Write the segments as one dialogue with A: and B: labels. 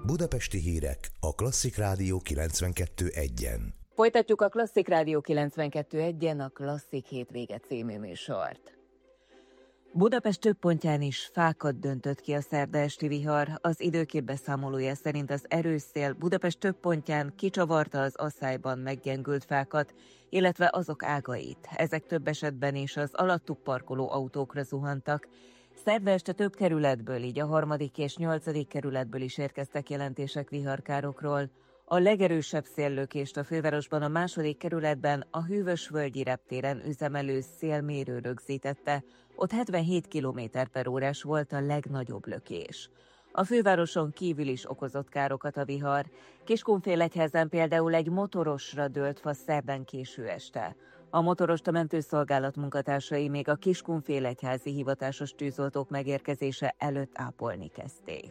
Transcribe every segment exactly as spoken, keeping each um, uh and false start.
A: Budapesti hírek a Klasszik Rádió kilencvenkettő egyen.
B: Folytatjuk a Klasszik Rádió kilencvenkettő egyen a Klasszik hétvége című műsort. Budapest több pontján is fákat döntött ki a szerda esti vihar. Az időkép beszámolója szerint az erős szél Budapest több pontján kicsavarta az asszályban meggyengült fákat, illetve azok ágait. Ezek több esetben is az alattuk parkoló autókra zuhantak. Szerda este több kerületből, így a harmadik és nyolcadik kerületből is érkeztek jelentések viharkárokról. A legerősebb széllökést a fővárosban a második kerületben a Hűvösvölgyi reptéren üzemelő szélmérő rögzítette, ott hetvenhét kilométer per órás volt a legnagyobb lökés. A fővároson kívül is okozott károkat a vihar. Kiskunfélegyházen például egy motorosra dőlt fa szerdán késő este. A motorost a mentőszolgálat munkatársai még a Kiskunfélegyházi hivatásos tűzoltók megérkezése előtt ápolni kezdték.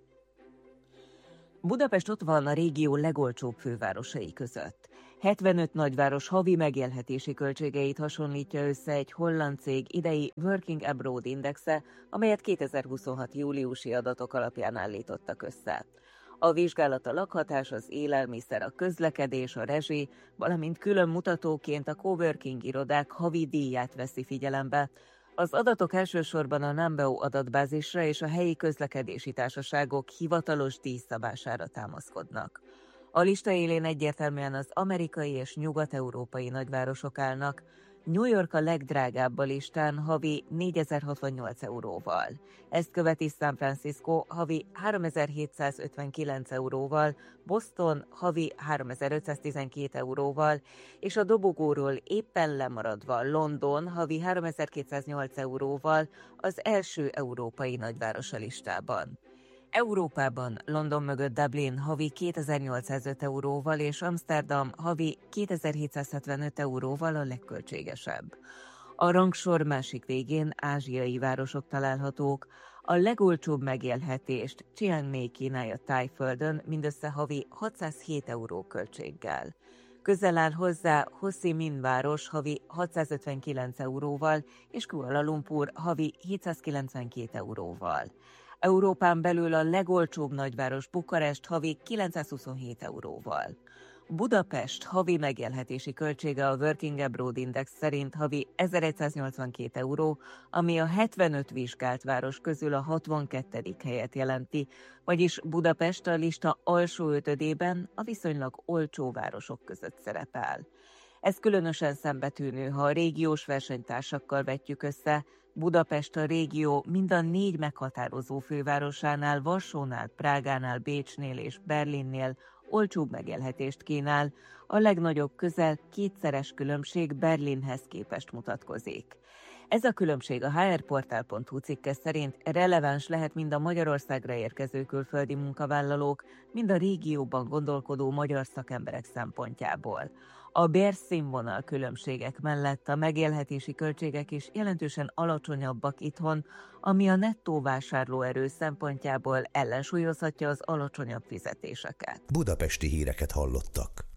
B: Budapest ott van a régió legolcsóbb fővárosai között. hetvenöt nagyváros havi megélhetési költségeit hasonlítja össze egy holland cég idei Working Abroad indexe, amelyet kétezer-huszonhat júliusi adatok alapján állítottak össze. A vizsgálat a lakhatás, az élelmiszer, a közlekedés, a rezsi, valamint külön mutatóként a coworking irodák havi díját veszi figyelembe. Az adatok elsősorban a Numbeo adatbázisra és a helyi közlekedési társaságok hivatalos díjszabására támaszkodnak. A lista élén egyértelműen az amerikai és nyugat-európai nagyvárosok állnak. New York a legdrágább a listán havi négyezer-hatvannyolc euróval. Ezt követi San Francisco havi háromezer-hétszázötvenkilenc euróval, Boston havi háromezer-ötszáztizenkét euróval, és a dobogóról éppen lemaradva London havi háromezer-kétszáznyolc euróval az első európai nagyváros a listában. Európában London mögött Dublin havi kétezer-nyolcszázöt euróval és Amsterdam havi kétezer-hétszázhetvenöt euróval a legköltségesebb. A rangsor másik végén ázsiai városok találhatók. A legolcsóbb megélhetést Chiang Mai kínálja Tájföldön mindössze havi hatszázhét euró költséggel. Közel áll hozzá Ho Chi Minh város havi hatszázötvenkilenc euróval és Kuala Lumpur havi hétszázkilencvenkét euróval. Európán belül a legolcsóbb nagyváros Bukarest havi kilencszázhuszonhét euróval. Budapest havi megélhetési költsége a Working Abroad Index szerint havi ezeregyszáznyolcvankét euró, ami a hetvenöt vizsgált város közül a hatvankettedik helyet jelenti, vagyis Budapest a lista alsó ötödében a viszonylag olcsó városok között szerepel. Ez különösen szembetűnő, ha a régiós versenytársakkal vetjük össze. Budapest a régió mind a négy meghatározó fővárosánál, Varsónál, Prágánál, Bécsnél és Berlinnél olcsóbb megélhetést kínál. A legnagyobb közel kétszeres különbség Berlinhez képest mutatkozik. Ez a különbség a há er portál pont hú cikke szerint releváns lehet mind a Magyarországra érkező külföldi munkavállalók, mind a régióban gondolkodó magyar szakemberek szempontjából. A bérszínvonal különbségek mellett a megélhetési költségek is jelentősen alacsonyabbak itthon, ami a nettó vásárlóerő szempontjából ellensúlyozhatja az alacsonyabb fizetéseket.
A: Budapesti híreket hallottak.